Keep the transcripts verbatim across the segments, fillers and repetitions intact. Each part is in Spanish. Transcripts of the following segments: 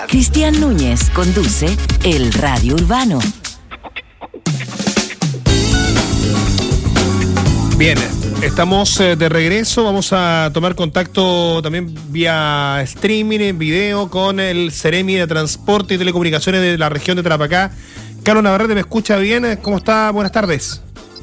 Cristian Núñez conduce El Radio Urbano. Bien, estamos eh, de regreso. Vamos a tomar contacto también vía streaming, en video, con el Seremi de Transporte y Telecomunicaciones de la región de Tarapacá. Carlos Navarrete, ¿me escucha bien? ¿Cómo está? Buenas tardes.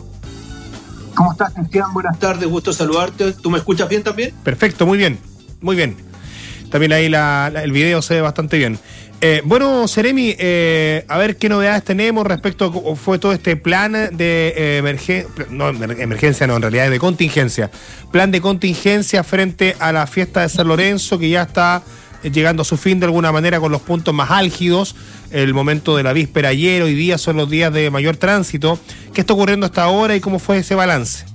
¿Cómo estás, Cristian? Buenas tardes, gusto saludarte. ¿Tú me escuchas bien también? Perfecto, muy bien, muy bien. También ahí la, la, el video se ve bastante bien. Eh, bueno, Seremi, eh, a ver qué novedades tenemos respecto a cómo fue todo este plan de eh, emergencia, no, emergencia no, en realidad es de contingencia. Plan de contingencia frente a la fiesta de San Lorenzo, que ya está llegando a su fin de alguna manera con los puntos más álgidos. El momento de la víspera ayer, hoy día son los días de mayor tránsito. ¿Qué está ocurriendo hasta ahora y cómo fue ese balance?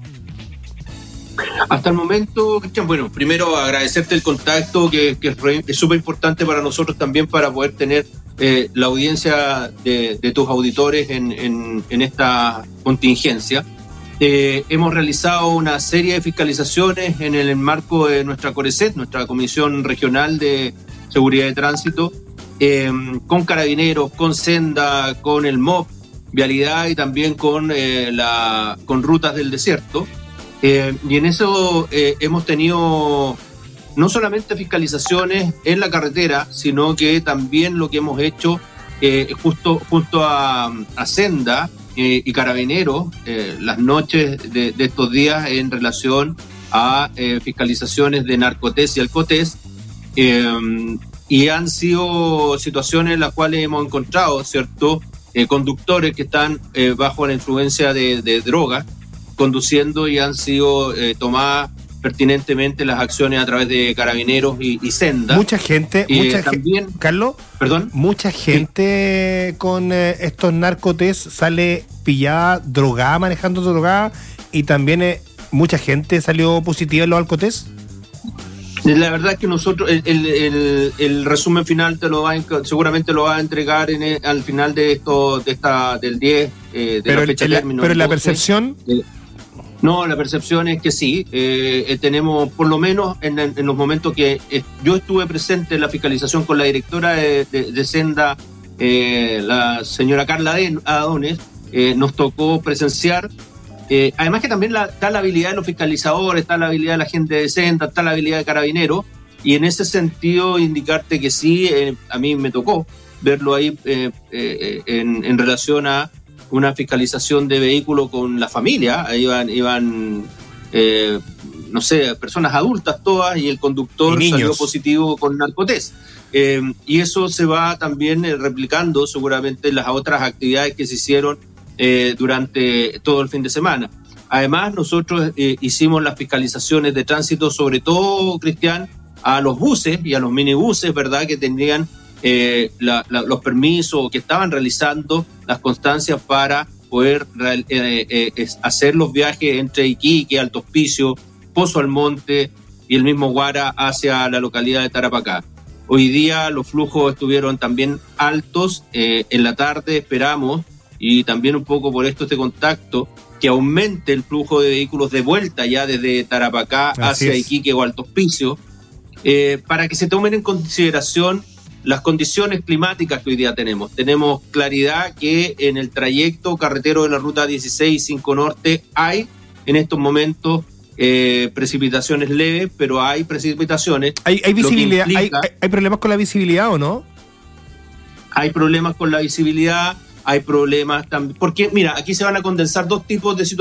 Hasta el momento, Cristian, bueno, primero agradecerte el contacto, que, que es súper importante para nosotros también para poder tener eh, la audiencia de, de tus auditores en, en, en esta contingencia. Eh, hemos realizado una serie de fiscalizaciones en el marco de nuestra CORECET, nuestra Comisión Regional de Seguridad de Tránsito, eh, con Carabineros, con Senda, con el M O P, Vialidad y también con, eh, la, con Rutas del Desierto. Eh, y en eso eh, hemos tenido no solamente fiscalizaciones en la carretera, sino que también lo que hemos hecho eh, justo junto a, a Senda eh, y Carabineros eh, las noches de, de estos días en relación a eh, fiscalizaciones de narcotés y alcotés, eh, y han sido situaciones en las cuales hemos encontrado, ¿cierto?, eh, conductores que están eh, bajo la influencia de, de drogas conduciendo, y han sido eh, tomadas pertinentemente las acciones a través de Carabineros y, y Senda. Mucha gente, eh, mucha también, gente, Carlos, perdón, mucha gente sí. con eh, estos narcotés sale pillada, drogada, manejando drogada, y también eh, mucha gente salió positiva en los alcotés. La verdad es que nosotros, el, el, el, el resumen final te lo va a, seguramente lo va a entregar en el, al final de esto, de esta, del diez, eh, de pero la fecha el, término. Pero el la percepción... Eh, No, la percepción es que sí, eh, tenemos por lo menos en, en los momentos que eh, yo estuve presente en la fiscalización con la directora de, de, de Senda, eh, la señora Carla Adones, eh, nos tocó presenciar, eh, además que también la, está la habilidad de los fiscalizadores, está la habilidad de la gente de Senda, está la habilidad de Carabineros, y en ese sentido indicarte que sí, eh, a mí me tocó verlo ahí eh, eh, en, en relación a una fiscalización de vehículos con la familia. Iban, iban eh, no sé, personas adultas todas, y el conductor y salió positivo con narcotés. Eh, y eso se va también eh, replicando seguramente en las otras actividades que se hicieron eh, durante todo el fin de semana. Además, nosotros eh, hicimos las fiscalizaciones de tránsito, sobre todo, Cristian, a los buses y a los minibuses, ¿verdad?, que tendrían Eh, la, la, los permisos, que estaban realizando las constancias para poder eh, eh, eh, hacer los viajes entre Iquique, Alto Hospicio, Pozo Almonte y el mismo Guara hacia la localidad de Tarapacá. Hoy día los flujos estuvieron también altos. Eh, en la tarde esperamos, y también un poco por esto este contacto, que aumente el flujo de vehículos de vuelta ya desde Tarapacá hacia Iquique o Alto Hospicio, eh, para que se tomen en consideración las condiciones climáticas que hoy día tenemos. Tenemos claridad que en el trayecto carretero de la ruta dieciséis cinco Norte hay en estos momentos eh, precipitaciones leves, pero hay precipitaciones. ¿Hay, hay visibilidad? Implica, ¿hay, ¿Hay problemas con la visibilidad o no? Hay problemas con la visibilidad, hay problemas también, porque mira, aquí se van a condensar dos tipos de situaciones.